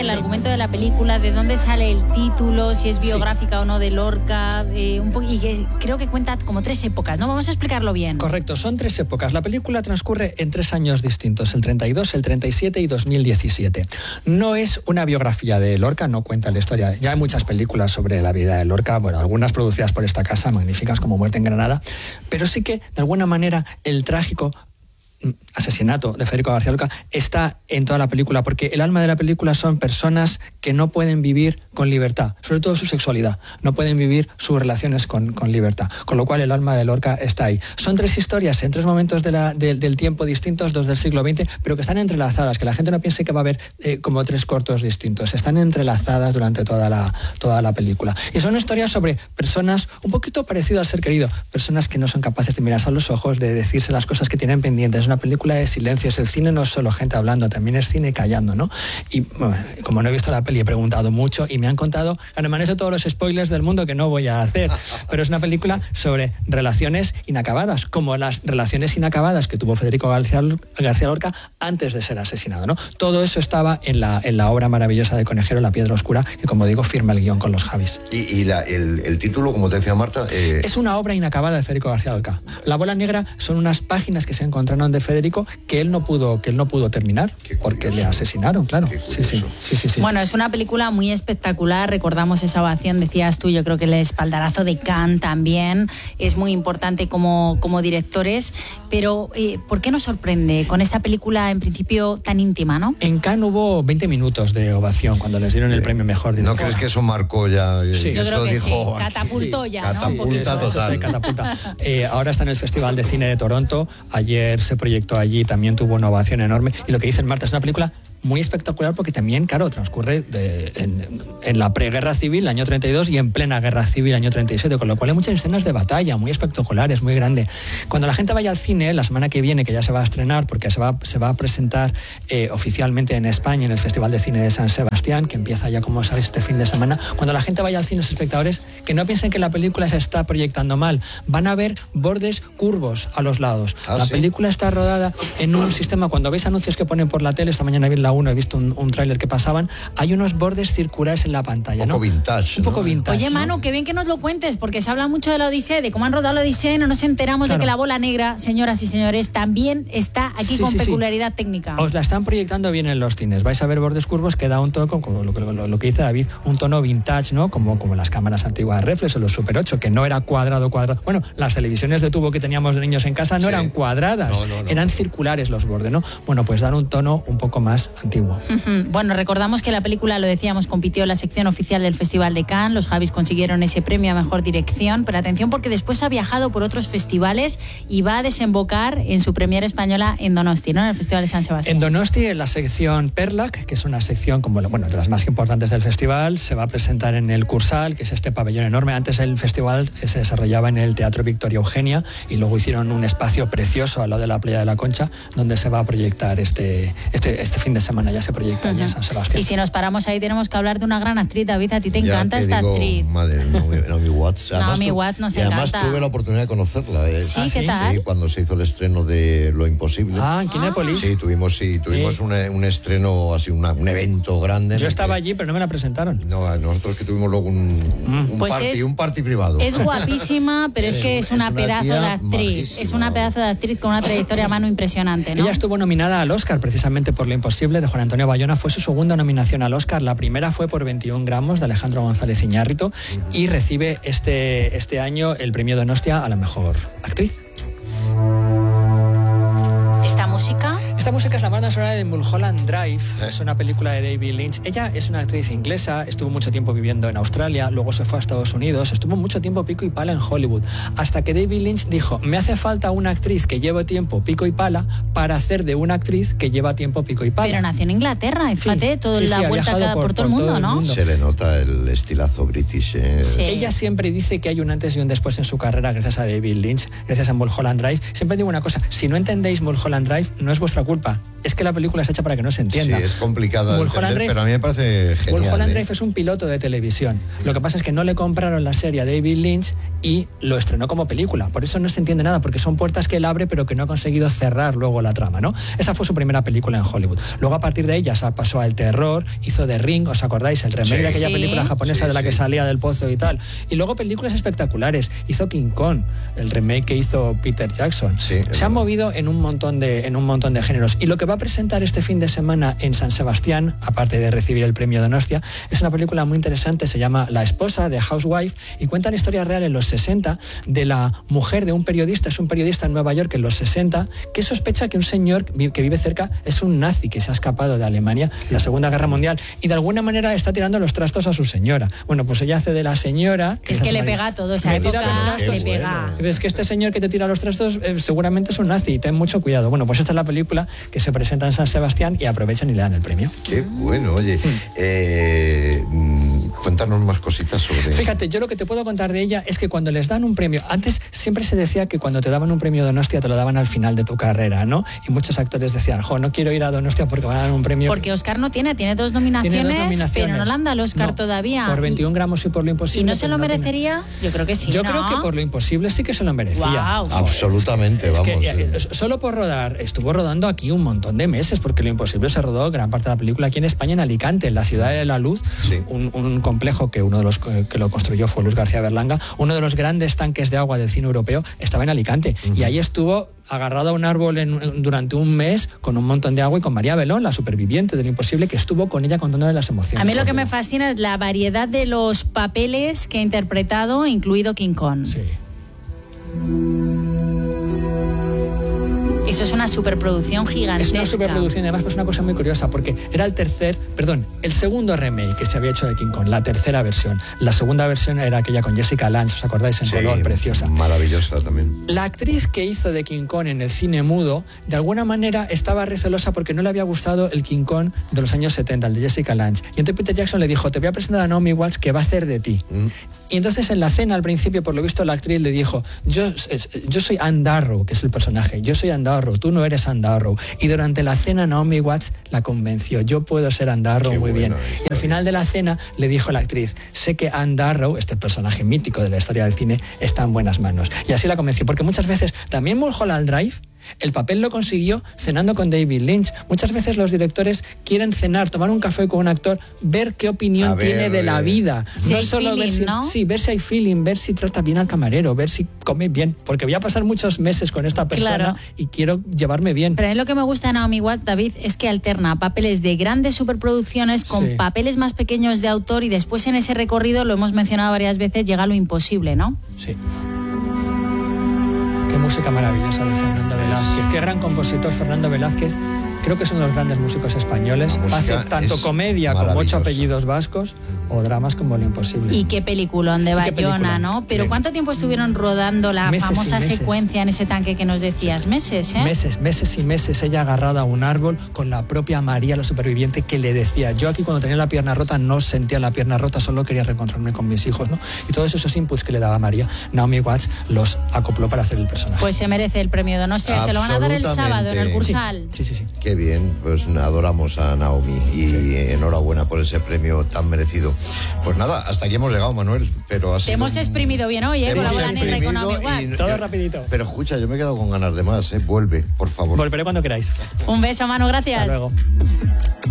el argumento de la película, de dónde sale el título, si es biográfica o no de Lorca, y que creo que cuenta como 3 épocas, ¿no? Vamos a explicarlo bien. Correcto, son 3 épocas. La película transcurre en 3 años distintos, el 32, el 37 y 2017. No es una biografía de Lorca, no cuenta la historia. Ya hay muchas películas sobre la vida de Lorca, bueno, algunas producidas por esta casa, magníficas, como Muerte en Granada, pero sí que, de alguna manera, el trágico asesinato de Federico García Lorca está en toda la película, porque el alma de la película son personas que no pueden vivir con libertad, sobre todo su sexualidad, no pueden vivir sus relaciones con libertad, con lo cual el alma de Lorca está ahí. Son 3 historias en 3 momentos del tiempo distintos, 2 del siglo XX, pero que están entrelazadas, que la gente no piense que va a haber como 3 cortos distintos, están entrelazadas durante toda la película. Y son historias sobre personas un poquito parecidas al ser querido, personas que no son capaces de mirarse a los ojos, de decirse las cosas que tienen pendientes. Una película de silencios. El cine no es solo gente hablando, también es cine callando, ¿no? Y bueno, como no he visto la peli, he preguntado mucho y me han contado, me han hecho todos los spoilers del mundo que no voy a hacer, pero es una película sobre relaciones inacabadas, como las relaciones inacabadas que tuvo Federico García Lorca antes de ser asesinado, ¿no? Todo eso estaba en la obra maravillosa de Conejero, La piedra oscura, que, como digo, firma el guión con los Javis. ¿Y el título, como te decía Marta? Es una obra inacabada de Federico García Lorca. La bola negra son unas páginas que se encontraron de Federico que él no pudo terminar porque le asesinaron, claro. Sí. Bueno, es una película muy espectacular. Recordamos esa ovación, decías tú, yo creo que el espaldarazo de Cannes también es muy importante como directores, pero ¿por qué nos sorprende con esta película en principio tan íntima, no? En Cannes hubo 20 minutos de ovación cuando les dieron el premio mejor director. ¿No crees que eso marcó ya? Sí. Yo creo que dijo, sí, catapultó ya, catapulta, ¿no? total. Catapulta. Ahora está en el Festival de Cine de Toronto, ayer se proyectó allí, también tuvo una ovación enorme, y lo que dice Marta es una película muy espectacular porque también, claro, transcurre en la preguerra civil, año 32, y en plena guerra civil, año 37, con lo cual hay muchas escenas de batalla muy espectaculares, muy grande. Cuando la gente vaya al cine, la semana que viene, que ya se va a estrenar, porque se va a presentar oficialmente en España, en el Festival de Cine de San Sebastián, que empieza ya, como sabéis, este fin de semana, cuando la gente vaya al cine, los espectadores, que no piensen que la película se está proyectando mal, van a ver bordes curvos a los lados. La película está rodada en un sistema, cuando veis anuncios que ponen por la tele, esta mañana vi la 1, he visto un tráiler que pasaban, hay unos bordes circulares en la pantalla, ¿no? Un poco vintage. Oye, ¿no? Manu, qué bien que nos lo cuentes, porque se habla mucho de la Odisea, de cómo han rodado la Odisea, no nos enteramos de que la bola negra, señoras y señores, también está aquí con peculiaridad técnica. Os la están proyectando bien en los cines, vais a ver bordes curvos que da un tono, como lo que dice David, un tono vintage, ¿no? Como las cámaras antiguas reflex o los Super 8, que no era cuadrado. Bueno, las televisiones de tubo que teníamos de niños en casa no eran cuadradas, eran circulares los bordes, ¿no? Bueno, pues dan un tono un poco más antiguo. Bueno, recordamos que la película, lo decíamos, compitió en la sección oficial del Festival de Cannes, los Javis consiguieron ese premio a Mejor Dirección, pero atención porque después ha viajado por otros festivales y va a desembocar en su premiere española en Donosti, ¿no? En el Festival de San Sebastián. En Donosti, en la sección Perlac, que es una sección como de las más importantes del festival, se va a presentar en el Cursal, que es este pabellón enorme. Antes el festival se desarrollaba en el Teatro Victoria Eugenia y luego hicieron un espacio precioso al lado de la Playa de la Concha, donde se va a proyectar este fin de semana, ya se proyecta allí en San Sebastián. Y si nos paramos ahí tenemos que hablar de una gran actriz, David, a ti te encanta esta actriz. Madre, Naomi Watts. Naomi Watts nos encanta. Además tuve la oportunidad de conocerla. Sí, ¿qué tal? Sí, cuando se hizo el estreno de Lo Imposible. En Kinépolis. Sí, tuvimos un estreno, así un evento grande. Yo estaba allí, pero no me la presentaron. No, nosotros que tuvimos luego un party privado. Es guapísima, pero es que es una pedazo de actriz. Majísima. Es una pedazo de actriz con una trayectoria, Manu, impresionante, ¿no? Ella estuvo nominada al Oscar precisamente por Lo Imposible, de Juan Antonio Bayona. Fue su segunda nominación al Oscar. La primera fue por 21 gramos, de Alejandro González Iñárritu, y recibe este año el premio Donostia a la mejor actriz. Esta música es la banda sonora de Mulholland Drive, es una película de David Lynch. Ella es una actriz inglesa, estuvo mucho tiempo viviendo en Australia, luego se fue a Estados Unidos, estuvo mucho tiempo pico y pala en Hollywood, hasta que David Lynch dijo, me hace falta una actriz que lleve tiempo pico y pala para hacer de una actriz que lleva tiempo pico y pala. Pero nació en Inglaterra, fíjate, toda la vuelta que da por todo el mundo, ¿no? Se le nota el estilazo british. Sí. Ella siempre dice que hay un antes y un después en su carrera gracias a David Lynch, gracias a Mulholland Drive. Siempre digo una cosa, si no entendéis Mulholland Drive, no es vuestra culpa. es que la película es hecha para que no se entienda. Sí, es complicada de entender, pero a mí me parece genial. Mulholland Drive es un piloto de televisión. Lo que pasa es que no le compraron la serie a David Lynch y lo estrenó como película. Por eso no se entiende nada, porque son puertas que él abre pero que no ha conseguido cerrar luego la trama, ¿no? Esa fue su primera película en Hollywood. Luego a partir de ella pasó al terror, hizo The Ring, ¿os acordáis? El remake de aquella película japonesa de la que salía del pozo y tal. Y luego películas espectaculares. Hizo King Kong, el remake que hizo Peter Jackson. Se ha movido en un montón de géneros. Y lo que va a presentar este fin de semana en San Sebastián, aparte de recibir el premio Donostia, es una película muy interesante, se llama La esposa, de Housewife, y cuenta la historia real en los 60 de la mujer de un periodista, es un periodista en Nueva York en los 60, que sospecha que un señor que vive cerca es un nazi que se ha escapado de Alemania en la Segunda Guerra Mundial y de alguna manera está tirando los trastos a su señora. Bueno, pues ella hace de la señora... Es que le pega a todo, esa época le pega. Es que este señor que te tira los trastos seguramente es un nazi, ten mucho cuidado. Bueno, pues esta es la película que se presenta en San Sebastián y aprovechan y le dan el premio. Qué bueno, oye. Cuéntanos más cositas sobre... Fíjate, yo lo que te puedo contar de ella es que cuando les dan un premio, antes siempre se decía que cuando te daban un premio Donostia te lo daban al final de tu carrera, ¿no? Y muchos actores decían, no quiero ir a Donostia porque van a dar un premio... Porque Oscar no tiene 2 nominaciones, pero no le han dado el Oscar todavía. Por 21 gramos y por Lo imposible. ¿Y no se lo merecería? Yo creo que sí, Yo creo que por Lo imposible sí que se lo merecía. Wow. Absolutamente, es vamos. Que, solo por rodar, estuvo rodando aquí un montón de meses, porque Lo imposible se rodó gran parte de la película aquí en España, en Alicante, en la Ciudad de la Luz, un complejo que uno de los que lo construyó fue Luis García Berlanga, uno de los grandes tanques de agua del cine europeo, estaba en Alicante, y ahí estuvo agarrado a un árbol durante un mes con un montón de agua y con María Belón, la superviviente de Lo imposible, que estuvo con ella contándole las emociones. A mí lo que me fascina es la variedad de los papeles que ha interpretado, incluido King Kong. Sí. Eso es una superproducción gigantesca. Es una superproducción, además pues una cosa muy curiosa, porque era el segundo remake que se había hecho de King Kong, la tercera versión. La segunda versión era aquella con Jessica Lange, ¿os acordáis? En color, preciosa. Maravillosa también. La actriz que hizo de King Kong en el cine mudo, de alguna manera estaba recelosa porque no le había gustado el King Kong de los años 70, el de Jessica Lange. Y entonces Peter Jackson le dijo, te voy a presentar a Naomi Watts que va a hacer de ti. Y entonces en la cena, al principio, por lo visto, la actriz le dijo, yo soy Anne Darrow, que es el personaje, yo soy Anne Darrow, tú no eres Anne Darrow. Y durante la cena Naomi Watts la convenció, yo puedo ser Anne Darrow muy bien. Y al final de la cena le dijo la actriz, sé que Anne Darrow, este personaje mítico de la historia del cine, está en buenas manos. Y así la convenció, porque muchas veces, también Mulholland Drive, el papel lo consiguió cenando con David Lynch. Muchas veces los directores quieren cenar, tomar un café con un actor, ver qué opinión tiene de la vida. Si no solo feeling, ver ¿no? ver si hay feeling, ver si trata bien al camarero, ver si come bien. Porque voy a pasar muchos meses con esta persona y quiero llevarme bien. Pero a mí lo que me gusta de Naomi Watts, David, es que alterna papeles de grandes superproducciones con papeles más pequeños de autor y después en ese recorrido, lo hemos mencionado varias veces, llega Lo imposible, ¿no? Sí. Qué música maravillosa de Fernando Velázquez. Qué gran compositor Fernando Velázquez. Creo que es uno de los grandes músicos españoles. Hace tanto comedia como 8 apellidos vascos o dramas como Lo imposible. Y qué peliculón de Bayona, ¿no? Pero ¿cuánto tiempo estuvieron rodando la famosa secuencia en ese tanque que nos decías? Meses, ¿eh? Meses y meses. Ella agarrada a un árbol con la propia María, la superviviente, que le decía, yo aquí cuando tenía la pierna rota no sentía la pierna rota, solo quería reencontrarme con mis hijos, ¿no? Y todos esos inputs que le daba María, Naomi Watts los acopló para hacer el personaje. Pues se merece el premio Donostia. Se lo van a dar el sábado en el Cursal. Sí. Qué bien, pues adoramos a Naomi y enhorabuena por ese premio tan merecido. Pues nada, hasta aquí hemos llegado, Manuel. Pero te hemos exprimido bien hoy, con la bola negra y con Naomi Watts. Todo rapidito. Pero escucha, yo me he quedado con ganas de más, Vuelve, por favor. Volveré cuando queráis. Un beso, Manu, gracias. Hasta luego.